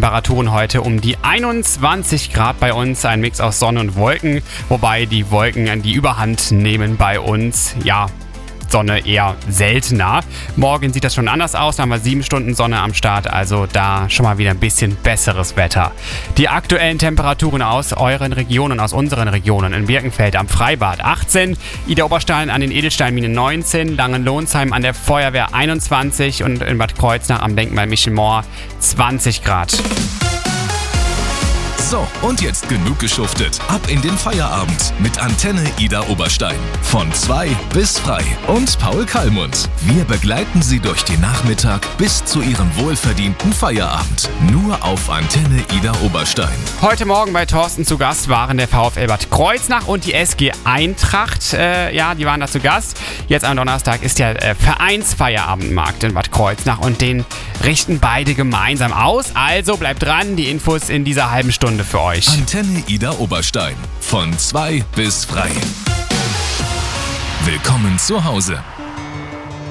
Temperaturen heute um die 21 Grad bei uns. Ein Mix aus Sonne und Wolken, wobei die Wolken die Überhand nehmen bei uns. Ja, Sonne eher seltener. Morgen sieht das schon anders aus, da haben wir 7 Stunden Sonne am Start, also da schon mal wieder ein bisschen besseres Wetter. Die aktuellen Temperaturen aus euren Regionen, aus unseren Regionen: in Birkenfeld am Freibad 18, Idar-Oberstein an den Edelsteinminen 19, Langenlohnsheim an der Feuerwehr 21 und in Bad Kreuznach am Denkmal Michelmoor 20 Grad. So, und jetzt genug geschuftet. Ab in den Feierabend mit Antenne Idar-Oberstein. Von 2 bis frei. Und Paul Kallmund. Wir begleiten Sie durch den Nachmittag bis zu Ihrem wohlverdienten Feierabend. Nur auf Antenne Idar-Oberstein. Heute Morgen bei Thorsten zu Gast waren der VfL Bad Kreuznach und die SG Eintracht. Die waren da zu Gast. Jetzt am Donnerstag ist der Vereinsfeierabendmarkt in Bad Kreuznach und den richten beide gemeinsam aus. Also bleibt dran, die Infos in dieser halben Stunde für euch. Antenne Idar-Oberstein. Von 2 bis frei. Willkommen zu Hause.